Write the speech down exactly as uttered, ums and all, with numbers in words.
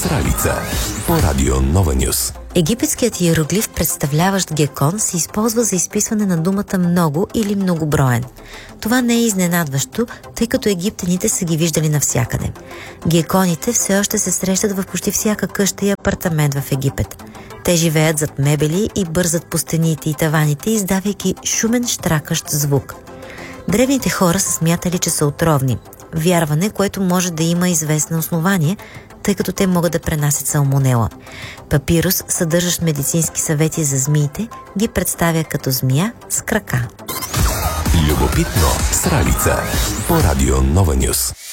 Сралица по радио Нова Нюс. Египетският иероглиф, представляващ гекон, се използва за изписване на думата много или многоброен. Това не е изненадващо, тъй като египтяните са ги виждали навсякъде. Геконите все още се срещат в почти всяка къща и апартамент в Египет. Те живеят зад мебели и бързат по стените и таваните, издавайки шумен щракащ звук. Древните хора са смятали, че са отровни. Вярване, което може да има известно основание, тъй като те могат да пренасят салмонела. Папирус, съдържащ медицински съвети за змиите, ги представя като змия с крака. Любопитно Сралица по радио Нова Нюс.